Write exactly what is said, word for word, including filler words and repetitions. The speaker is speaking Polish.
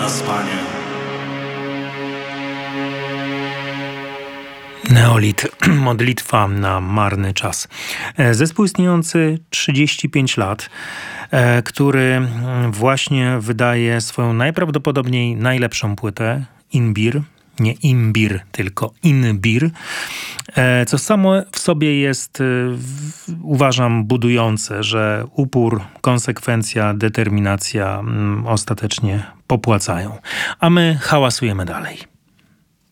nas, Panie. Neolit, modlitwa na marny czas. Zespół istniejący trzydzieści pięć lat, który właśnie wydaje swoją najprawdopodobniej najlepszą płytę, Inbir. Nie imbir, tylko inbir, co samo w sobie jest, uważam, budujące, że upór, konsekwencja, determinacja ostatecznie popłacają. A my hałasujemy dalej.